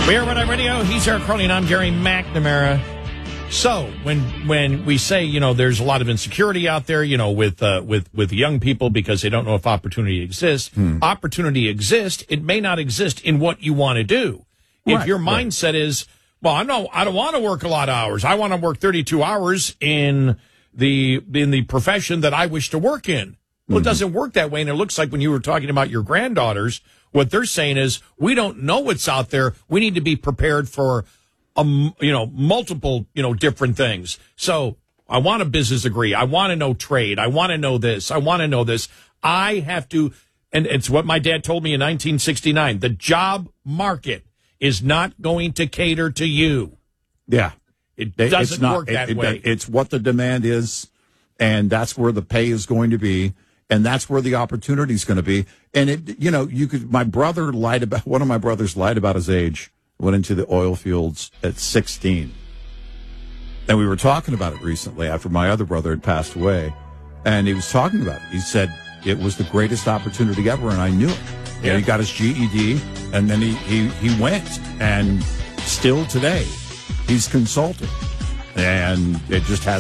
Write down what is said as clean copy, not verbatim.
We're Red Eye Radio. He's Eric Crowley, and I'm Jerry McNamara. So when we say, there's a lot of insecurity out there, with young people because they don't know if opportunity exists. Opportunity exists. It may not exist in what you want to do. If your mindset is, well, I don't want to work a lot of hours. I want to work 32 hours in the profession that I wish to work in. Well, it doesn't work that way. And it looks like when you were talking about your granddaughters, what they're saying is, we don't know what's out there. We need to be prepared for, multiple, different things. So I want a business degree. I want to know trade. I want to know this. I want to know this. I have to, and it's what my dad told me in 1969. The job market is not going to cater to you. Yeah. It doesn't work that way. It's what the demand is, and that's where the pay is going to be. And that's where the opportunity is going to be. And one of my brothers lied about his age, went into the oil fields at 16. And we were talking about it recently after my other brother had passed away. And he was talking about it. He said it was the greatest opportunity ever. And I knew it. Yeah. He got his GED, and then he went. And still today, he's consulting. And it just has